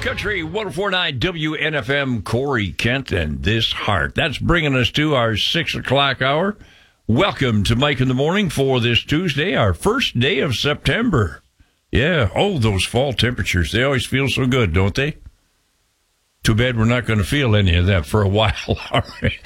Country 104.9 WNFM, Corey Kent and This Heart. That's bringing us to our 6 o'clock hour. Welcome to Mike in the Morning for this Tuesday, our first day of September. Yeah, those fall temperatures, they always feel so good, don't they? Too bad we're not going to feel any of that for a while. All right.